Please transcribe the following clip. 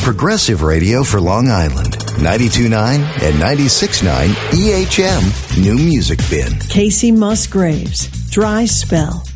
Progressive radio for Long Island. 92.9 and 96.9 EHM New Music Bin. Casey Musgraves, Dry Spell.